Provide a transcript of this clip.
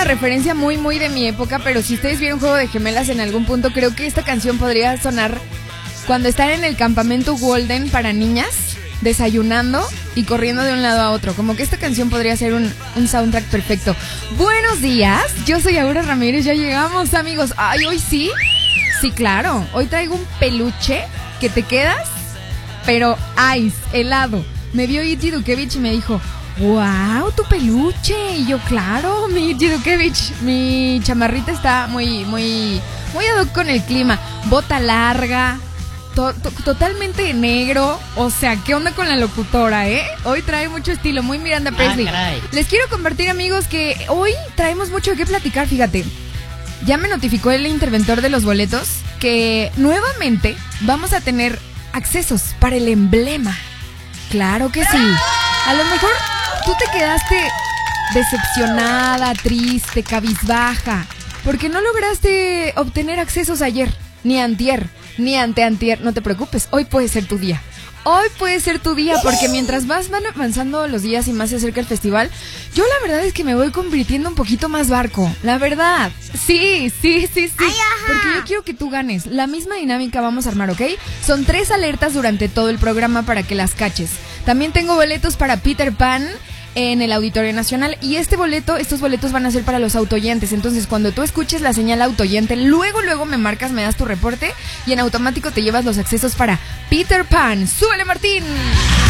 referencia muy de mi época, pero si ustedes vieron Juego de Gemelas en algún punto, creo que esta canción podría sonar cuando están en el campamento Golden para niñas, desayunando y corriendo de un lado a otro. Como que esta canción podría ser un soundtrack perfecto. Buenos días, yo soy Aura Ramírez, ya llegamos, amigos. Ay, hoy sí, claro, hoy traigo un peluche que te quedas, pero ice, helado. Me vio Itzi Dukevich y me dijo, wow, tu peluche. Y yo, claro, mi Itzi Dukevich, mi chamarrita está muy ad hoc con el clima. Bota larga, totalmente negro. O sea, ¿qué onda con la locutora, eh? Hoy trae mucho estilo, muy Miranda Presley. Les quiero compartir, amigos, que hoy traemos mucho de qué platicar, fíjate. Ya me notificó el interventor de los boletos que nuevamente vamos a tener accesos para el emblema. Claro que sí. A lo mejor tú te quedaste decepcionada, triste, cabizbaja, porque no lograste obtener accesos ayer, ni antier, ni anteantier. No te preocupes, hoy puede ser tu día. Hoy puede ser tu día, porque mientras van avanzando los días y más se acerca el festival, yo la verdad es que me voy convirtiendo un poquito más barco. La verdad. Sí. Ay, porque yo quiero que tú ganes. La misma dinámica vamos a armar, ¿ok? Son 3 alertas durante todo el programa para que las caches. También tengo boletos para Peter Pan en el Auditorio Nacional, y estos boletos van a ser para los autoyentes. Entonces, cuando tú escuches la señal autoyente, luego me marcas, me das tu reporte y en automático te llevas los accesos para Peter Pan. ¡Súbele, Martín!